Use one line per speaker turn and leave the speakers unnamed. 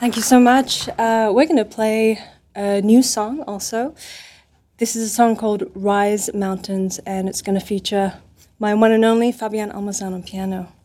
Thank you so much. We're going to play a new song also. This is a song called Rise Mountains, and it's going to feature my one and only Fabian Almazan on piano.